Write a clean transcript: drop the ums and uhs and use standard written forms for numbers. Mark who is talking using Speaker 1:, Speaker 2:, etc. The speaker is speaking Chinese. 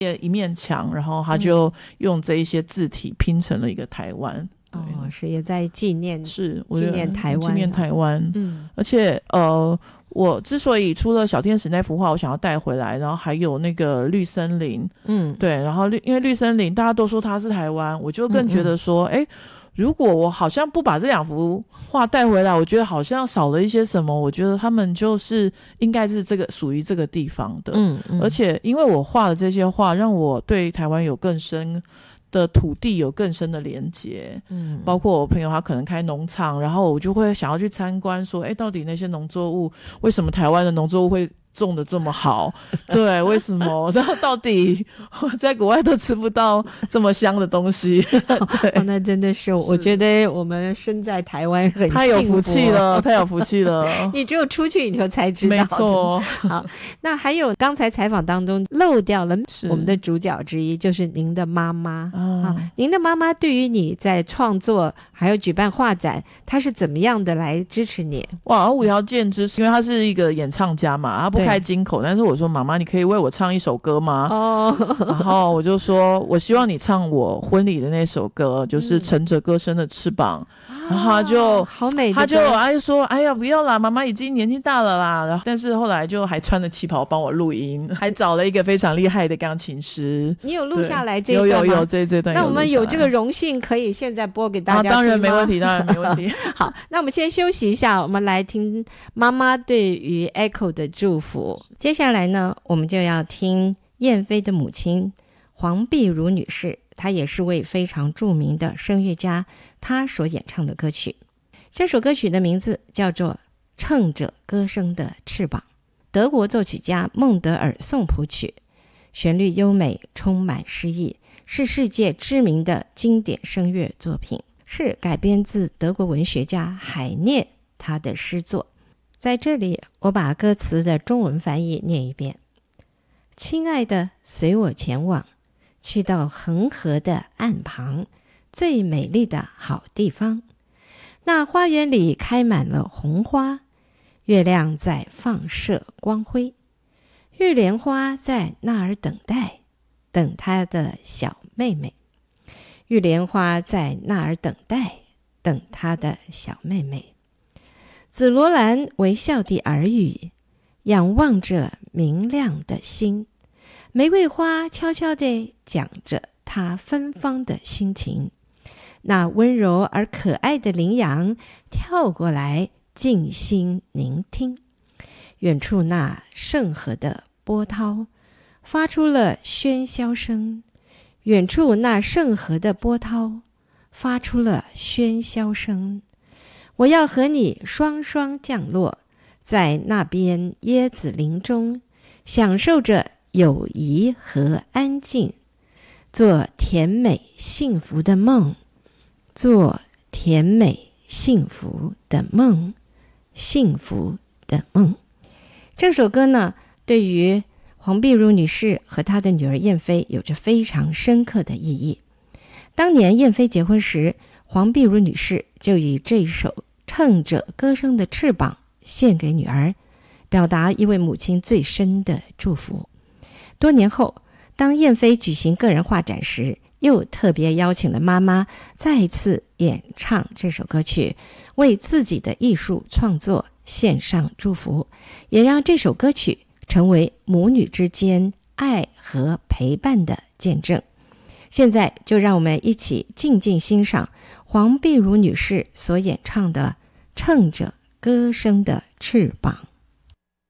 Speaker 1: 一面墙，然后他就用这一些字体拼成了一个台湾。
Speaker 2: 是也在纪念台湾，
Speaker 1: 纪念台湾。而且我之所以除了小天使那幅画我想要带回来，然后还有那个绿森林，对，然后因为绿森林大家都说它是台湾，我就更觉得说如果我好像不把这2幅画带回来，我觉得好像少了一些什么。我觉得他们就是应该是属于这个地方的。而且因为我画的这些画让我对台湾有更深的土地有更深的连结，包括我朋友他可能开农场，然后我就会想要去参观说到底那些农作物为什么台湾的农作物会种的这么好，对，为什么然后到底在国外都吃不到这么香的东西
Speaker 2: 那真的是我觉得我们身在台湾很幸福，
Speaker 1: 太有福气了，太有福气了
Speaker 2: 你只有出去以后才知道的，
Speaker 1: 没错。
Speaker 2: 好，那还有刚才采访当中漏掉了我们的主角之一，就是您的妈妈您的妈妈对于你在创作还有举办画展，她是怎么样的来支持你？
Speaker 1: 哇，无条件支持，因为她是一个演唱家嘛，她不开金口，但是我说妈妈你可以为我唱一首歌吗？然后我就说我希望你唱我婚礼的那首歌，就是乘着歌声的翅膀。然后他就
Speaker 2: 好美的歌，
Speaker 1: 他就说哎呀不要啦，妈妈已经年纪大了啦。然后但是后来就还穿着旗袍帮我录音，还找了一个非常厉害的钢琴师。
Speaker 2: 你有录下来这一段吗？
Speaker 1: 有这段。
Speaker 2: 那我们有这个荣幸可以现在播给大家听吗？
Speaker 1: 当然没问题，当然没问题
Speaker 2: 好，那我们先休息一下，我们来听妈妈对于 Echo 的祝福。接下来呢，我们就要听燕飞的母亲黄碧如女士，她也是位非常著名的声乐家，她所演唱的歌曲。这首歌曲的名字叫做《乘着歌声的翅膀》，德国作曲家孟德尔颂谱曲，旋律优美，充满诗意，是世界知名的经典声乐作品，是改编自德国文学家海涅他的诗作。在这里，我把歌词的中文翻译念一遍：亲爱的，随我前往，去到恒河的岸旁，最美丽的好地方。那花园里开满了红花，月亮在放射光辉，玉莲花在那儿等待，等她的小妹妹。玉莲花在那儿等待，等她的小妹妹。紫罗兰微笑地耳语，仰望着明亮的星。玫瑰花悄悄地讲着它芬芳的心情。那温柔而可爱的羚羊跳过来，静心聆听。远处那圣河的波涛发出了喧嚣声，远处那圣河的波涛发出了喧嚣声。我要和你双双降落在那边椰子林中，享受着友谊和安静，做甜美幸福的梦，做甜美幸福的梦，幸福的梦。这首歌呢，对于黄碧如女士和她的女儿燕飞有着非常深刻的意义。当年燕飞结婚时，黄碧如女士就以这首乘着歌声的翅膀献给女儿，表达一位母亲最深的祝福。多年后，当燕飞举行个人画展时，又特别邀请了妈妈再次演唱这首歌曲，为自己的艺术创作献上祝福，也让这首歌曲成为母女之间爱和陪伴的见证。现在就让我们一起静静欣赏黄碧如女士所演唱的《乘着歌声的翅膀》。